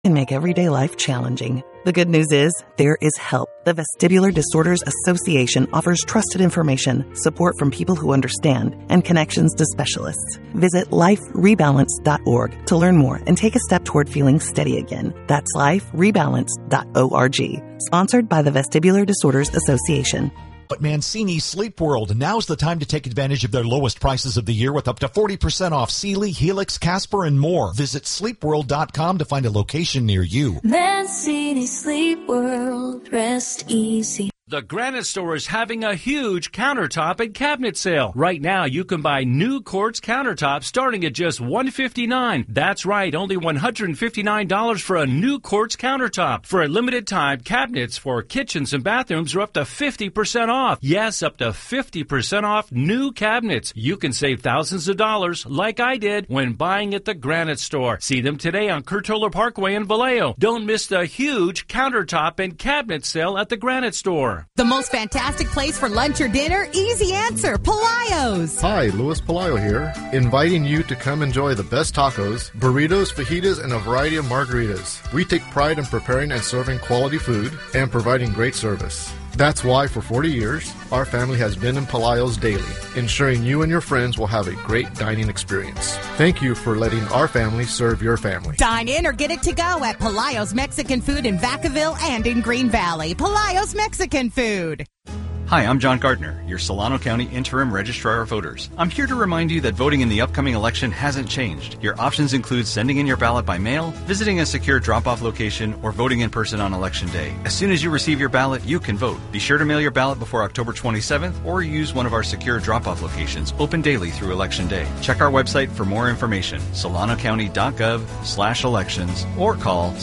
can make everyday life challenging. The good news is there is help. The Vestibular Disorders Association offers trusted information, support from people who understand, and connections to specialists. Visit liferebalance.org to learn more and take a step toward feeling steady again. That's liferebalance.org. Sponsored by the Vestibular Disorders Association. At Mancini Sleep World, now's the time to take advantage of their lowest prices of the year with up to 40% off Sealy, Helix, Casper, and more. Visit sleepworld.com to find a location near you. Mancini Sleep World, rest easy. The Granite Store is having a huge countertop and cabinet sale. Right now, you can buy new quartz countertops starting at just $159. That's right, only $159 for a new quartz countertop. For a limited time, cabinets for kitchens and bathrooms are up to 50% off. Yes, up to 50% off new cabinets. You can save thousands of dollars, like I did, when buying at the Granite Store. See them today on Curtola Parkway in Vallejo. Don't miss the huge countertop and cabinet sale at the Granite Store. The most fantastic place for lunch or dinner? Easy answer, Palaio's. Hi, Louis Palaio here, inviting you to come enjoy the best tacos, burritos, fajitas, and a variety of margaritas. We take pride in preparing and serving quality food and providing great service. That's why for 40 years, our family has been in Palaio's daily, ensuring you and your friends will have a great dining experience. Thank you for letting our family serve your family. Dine in or get it to go at Palaio's Mexican Food in Vacaville and in Green Valley. Palaio's Mexican Food. Hi, I'm John Gardner, your Solano County Interim Registrar of Voters. I'm here to remind you that voting in the upcoming election hasn't changed. Your options include sending in your ballot by mail, visiting a secure drop-off location, or voting in person on Election Day. As soon as you receive your ballot, you can vote. Be sure to mail your ballot before October 27th or use one of our secure drop-off locations, open daily through Election Day. Check our website for more information, solanocounty.gov/elections, or call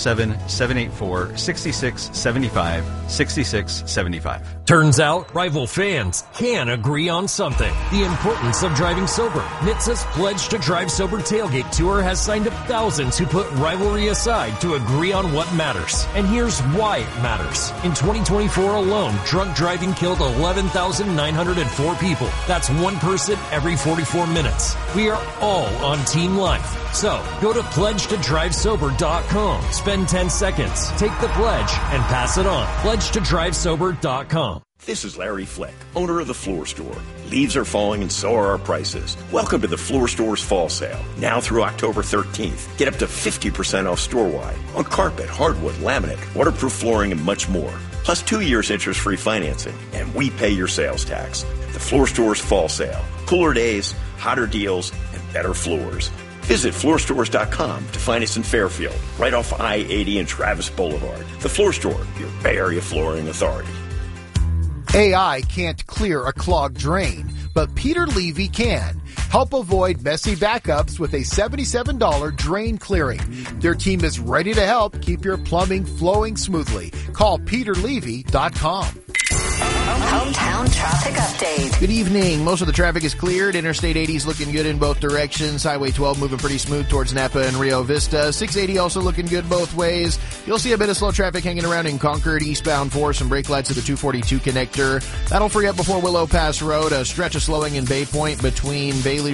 707-784-6675, 6675. Turns out, rival fans can agree on something. The importance of driving sober. NHTSA's Pledge to Drive Sober Tailgate Tour has signed up thousands who put rivalry aside to agree on what matters. And here's why it matters. In 2024 alone, drunk driving killed 11,904 people. That's one person every 44 minutes. We are all on Team Life. So, go to pledgetodrivesober.com. Spend 10 seconds, take the pledge, and pass it on. Pledgetodrivesober.com. This is Larry Fleck, owner of The Floor Store. Leaves are falling and so are our prices. Welcome to The Floor Store's fall sale. Now through October 13th. Get up to 50% off store-wide on carpet, hardwood, laminate, waterproof flooring, and much more. Plus 2 years interest-free financing. And we pay your sales tax. The Floor Store's fall sale. Cooler days, hotter deals, and better floors. Visit floorstores.com to find us in Fairfield, right off I-80 and Travis Boulevard. The Floor Store, your Bay Area flooring authority. AI can't clear a clogged drain, but Peter Levy can. Help avoid messy backups with a $77 drain clearing. Their team is ready to help keep your plumbing flowing smoothly. Call peterlevy.com. Hometown traffic update. Good evening. Most of the traffic is cleared. Interstate 80 is looking good in both directions. Highway 12 moving pretty smooth towards Napa and Rio Vista. 680 also looking good both ways. You'll see a bit of slow traffic hanging around in Concord, eastbound for some brake lights at the 242 connector. That'll free up before Willow Pass Road. A stretch of slowing in Bay Point between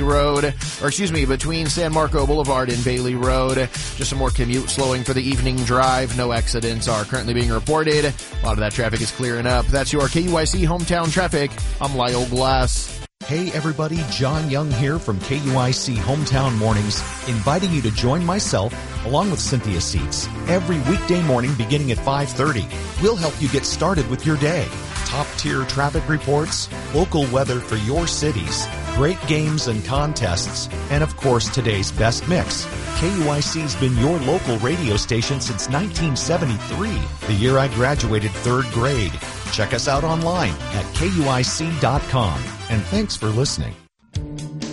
between San Marco Boulevard and Bailey Road. Just some more commute slowing for the evening drive. No accidents are currently being reported. A lot of that traffic is clearing up. That's your KUIC Hometown Traffic. I'm Lyle Glass. Hey everybody, John Young here from KUIC Hometown Mornings, inviting you to join myself, along with Cynthia Seats, every weekday morning beginning at 5:30. We'll help you get started with your day. Top-tier traffic reports, local weather for your cities, great games and contests, and of course today's best mix. KUIC's been your local radio station since 1973, the year I graduated 3rd grade. Check us out online at KUIC.com. And thanks for listening.